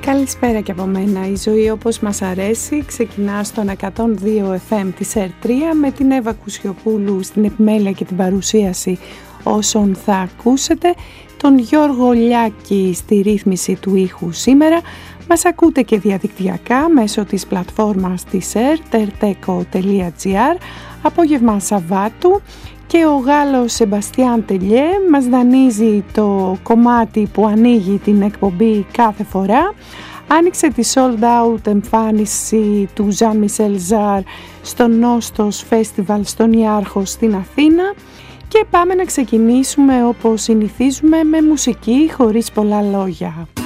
Καλησπέρα και από μένα. Η ζωή όπως μας αρέσει ξεκινά στον 102 FM της ΕΡΤ3 με την Εύα Κουσιοπούλου στην επιμέλεια και την παρουσίαση όσων θα ακούσετε, τον Γιώργο Λιάκη στη ρύθμιση του ήχου σήμερα. Μας ακούτε και διαδικτυακά μέσω της πλατφόρμας της ΕΡΤ, erteco.gr, απόγευμα Σαββάτου, και ο Γάλλος Σεμπαστιάν Τελιέ μας δανείζει το κομμάτι που ανοίγει την εκπομπή κάθε φορά. Άνοιξε τη sold out εμφάνιση του Jean Michel Jarre στο Νόστος Festival στον Ιάρχο στην Αθήνα και πάμε να ξεκινήσουμε όπως συνηθίζουμε με μουσική χωρίς πολλά λόγια.